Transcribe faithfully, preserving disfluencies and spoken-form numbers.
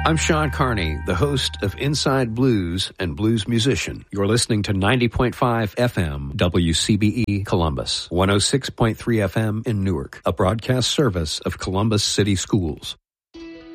I'm Sean Carney, the host of Inside Blues and Blues Musician. You're listening to ninety point five F M W C B E Columbus, one oh six point three F M in Newark, a broadcast service of Columbus City Schools.